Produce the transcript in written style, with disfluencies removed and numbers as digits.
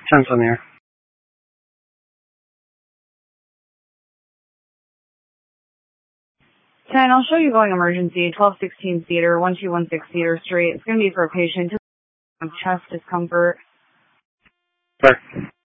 10's on the air. 10, I'll show you going emergency, 1216-seater, 1216-seater straight. It's going to be for a patient with chest discomfort. Sorry.